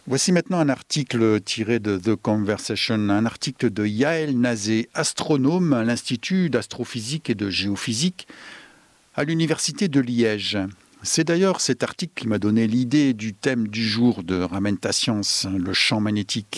Voici maintenant un article tiré de The Conversation, un article de Yael Nazé, astronome à l'Institut d'astrophysique et de géophysique à l'Université de Liège. C'est d'ailleurs cet article qui m'a donné l'idée du thème du jour de Ramène ta science, le champ magnétique.